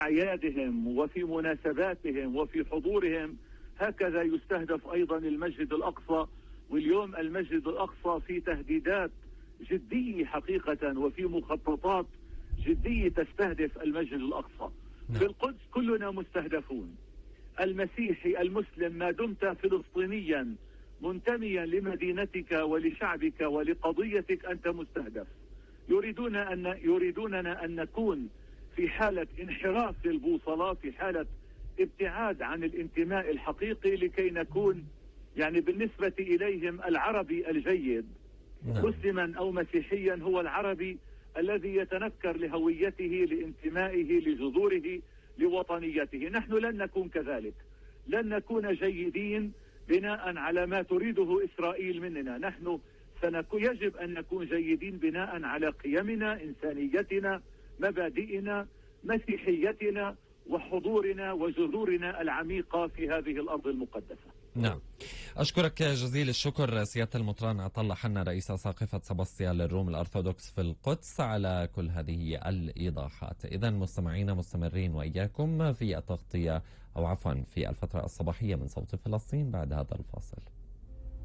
أعيادهم وفي مناسباتهم وفي حضورهم. هكذا يستهدف أيضا المسجد الأقصى، واليوم المسجد الأقصى في تهديدات جدية حقيقة وفي مخططات جدية تستهدف المسجد الأقصى. في القدس كلنا مستهدفون. المسيحي المسلم ما دمت فلسطينيا منتميا لمدينتك ولشعبك ولقضيتك أنت مستهدف. يريدوننا أن نكون في حالة انحراف للبوصلة، في حالة ابتعاد عن الانتماء الحقيقي، لكي نكون يعني بالنسبة إليهم العربي الجيد مسلما أو مسيحيا هو العربي الذي يتنكر لهويته، لانتمائه، لجذوره، لوطنيته. نحن لن نكون كذلك، لن نكون جيدين بناء على ما تريده إسرائيل مننا. نحن يجب أن نكون جيدين بناء على قيمنا، إنسانيتنا، مبادئنا، مسيحيتنا، وحضورنا وجذورنا العميقة في هذه الأرض المقدسة. نعم، أشكرك جزيل الشكر سيادة المطران عطلة حنا رئيس ساقفة سباسطيا للروم الأرثوذكس في القدس على كل هذه الإيضاحات. إذا مستمعين مستمرين وإياكم في التغطية أو عفوا في الفترة الصباحية من صوت فلسطين بعد هذا الفاصل.